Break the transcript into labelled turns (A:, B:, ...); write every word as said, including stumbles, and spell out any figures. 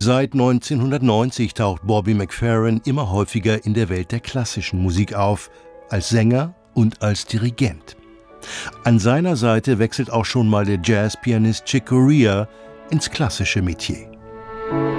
A: Seit neunzehnhundertneunzig taucht Bobby McFerrin immer häufiger in der Welt der klassischen Musik auf, als Sänger und als Dirigent. An seiner Seite wechselt auch schon mal der Jazzpianist Chick Corea ins klassische Metier.